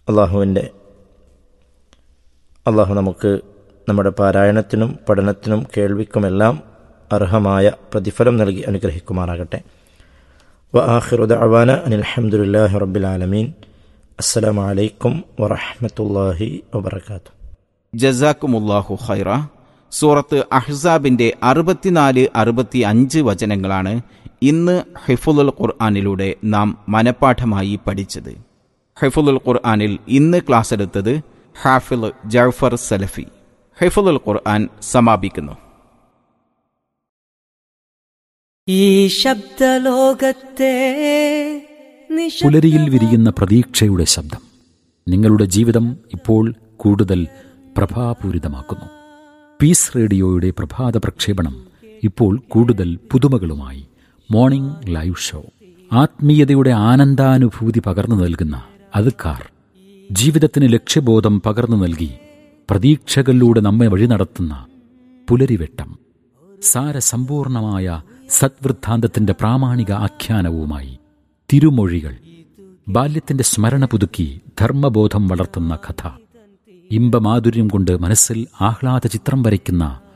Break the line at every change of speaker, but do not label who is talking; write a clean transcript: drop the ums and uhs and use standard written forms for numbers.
അള്ളാഹു നമുക്ക് നമ്മുടെ പാരായണത്തിനും പഠനത്തിനും കേൾവിക്കുമെല്ലാം അർഹമായ പ്രതിഫലം നൽകി അനുഗ്രഹിക്കുമാറാകട്ടെ. വആഖിറു ദഅവാന അനിൽ ഹംദുലില്ലാഹി റബ്ബിൽ ആലമീൻ. അസ്സലാമു അലൈക്കും വറഹ്മത്തുള്ളാഹി വബറകാതുഹു.
ജസാക്കുമുല്ലാഹു ഖൈറ. സൂറത്ത് അഹ്സാബിന്റെ 64-65 വചനങ്ങളാണ് ഇന്ന് ഹിഫ്ളുൽ ഖുർആനിലൂടെ നാം മനഃപാഠമായി പഠിച്ചത്. ഹിഫ്ളുൽ ഖുർആനിൽ ഇന്ന് ക്ലാസ് എടുത്തത് ഹാഫിള് ജഅഫർ സലഫി. ഹിഫ്ളുൽ ഖുർആൻ സമാപിക്കുന്നു.
ഈ ശബ്ദലോകത്തെ
പുലരിയിൽ വിരിയുന്ന പ്രതീക്ഷയുടെ ശബ്ദം നിങ്ങളുടെ ജീവിതം ഇപ്പോൾ കൂടുതൽ പ്രഭാപൂരിതമാക്കുന്നു. പീസ് റേഡിയോയുടെ പ്രഭാത പ്രക്ഷേപണം ഇപ്പോൾ കൂടുതൽ പുതുമകളുമായി. മോർണിംഗ് ലൈവ് ഷോ, ആത്മീയതയുടെ ആനന്ദാനുഭൂതി പകർന്നു നൽകുന്ന അദ്കാർ, ജീവിതത്തിന് ലക്ഷ്യബോധം പകർന്നു നൽകി പ്രതീക്ഷകളിലൂടെ നമ്മെ വഴി നടത്തുന്ന പുലരിവെട്ടം, സാരസമ്പൂർണമായ സദ്വൃത്താന്തത്തിന്റെ പ്രാമാണിക ആഖ്യാനവുമായി തിരുമൊഴികൾ, ബാല്യത്തിന്റെ സ്മരണ പുതുക്കി ധർമ്മബോധം വളർത്തുന്ന കഥ, ഇമ്പമാധുര്യം കൊണ്ട് മനസ്സിൽ ആഹ്ലാദ ചിത്രം വരയ്ക്കുന്ന